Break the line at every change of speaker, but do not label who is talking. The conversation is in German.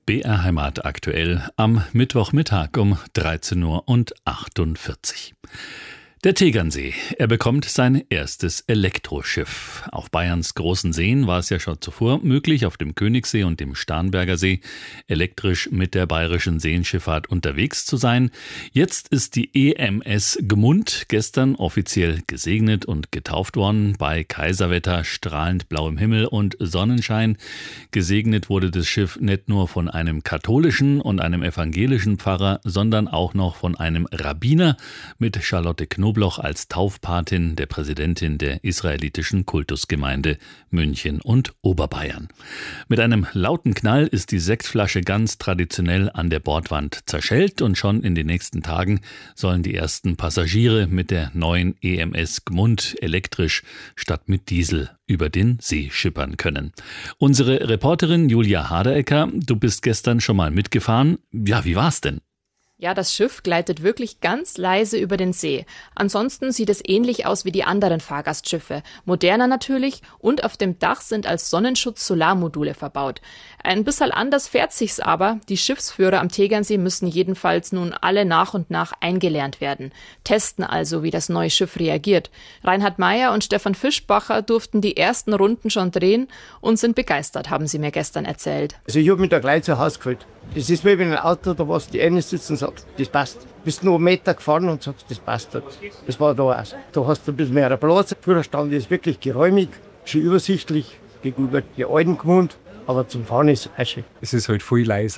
BR Heimat aktuell am Mittwochmittag um 13:48 Uhr. Der Tegernsee, er bekommt sein erstes Elektroschiff. Auf Bayerns großen Seen war es ja schon zuvor möglich, auf dem Königssee und dem Starnberger See elektrisch mit der bayerischen Seenschifffahrt unterwegs zu sein. Jetzt ist die EMS Gmund gestern offiziell gesegnet und getauft worden bei Kaiserwetter, strahlend blauem Himmel und Sonnenschein. Gesegnet wurde das Schiff nicht nur von einem katholischen und einem evangelischen Pfarrer, sondern auch noch von einem Rabbiner mit Charlotte Knobloch als Taufpatin, der Präsidentin der israelitischen Kultusgemeinde München und Oberbayern. Mit einem lauten Knall ist die Sektflasche ganz traditionell an der Bordwand zerschellt und schon in den nächsten Tagen sollen die ersten Passagiere mit der neuen EMS Gmund elektrisch statt mit Diesel über den See schippern können. Unsere Reporterin Julia Haderecker, du bist gestern schon mal mitgefahren. Ja, wie war's denn?
Ja, das Schiff gleitet wirklich ganz leise über den See. Ansonsten sieht es ähnlich aus wie die anderen Fahrgastschiffe. Moderner natürlich, und auf dem Dach sind als Sonnenschutz Solarmodule verbaut. Ein bisschen anders fährt sich's aber. Die Schiffsführer am Tegernsee müssen jedenfalls nun alle nach und nach eingelernt werden. Testen also, wie das neue Schiff reagiert. Reinhard Meyer und Stefan Fischbacher durften die ersten Runden schon drehen und sind begeistert, haben sie mir gestern erzählt.
Also ich habe mich da gleich zu Hause gefühlt. Das ist wie wenn ein Auto, da was die eine sitzt und sagt, das passt. Du bist nur einen Meter gefahren und sagst, das passt. Das war da auch so. Da hast du ein bisschen mehr Platz. Der Führerstand ist wirklich geräumig, schön übersichtlich gegenüber der alten Gmund. Aber zum Fahren ist es auch schön.
Es ist halt viel leiser.